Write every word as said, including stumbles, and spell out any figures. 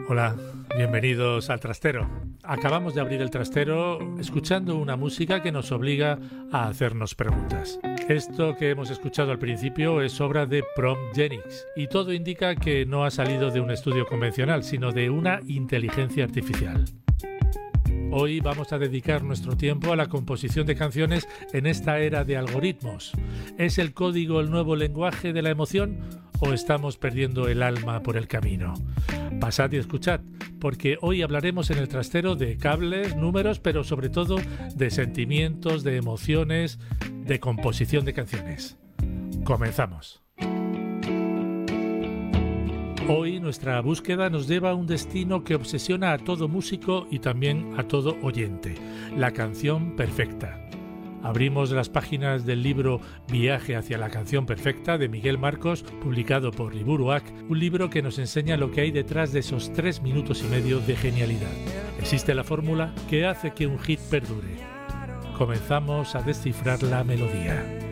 Hola, bienvenidos al Trastero. Acabamos de abrir el trastero escuchando una música que nos obliga a hacernos preguntas. Esto que hemos escuchado al principio es obra de Promgenics y todo indica que no ha salido de un estudio convencional, sino de una inteligencia artificial. Hoy vamos a dedicar nuestro tiempo a la composición de canciones en esta era de algoritmos. ¿Es el código el nuevo lenguaje de la emoción o estamos perdiendo el alma por el camino? Pasad y escuchad, porque hoy hablaremos en el trastero de cables, números, pero sobre todo de sentimientos, de emociones, de composición de canciones. Comenzamos. Hoy nuestra búsqueda nos lleva a un destino que obsesiona a todo músico y también a todo oyente, la canción perfecta. Abrimos las páginas del libro Viaje hacia la canción perfecta de Miguel Marcos, publicado por Liburuac, un libro que nos enseña lo que hay detrás de esos tres minutos y medio de genialidad. ¿Existe la fórmula que hace que un hit perdure? Comenzamos a descifrar la melodía.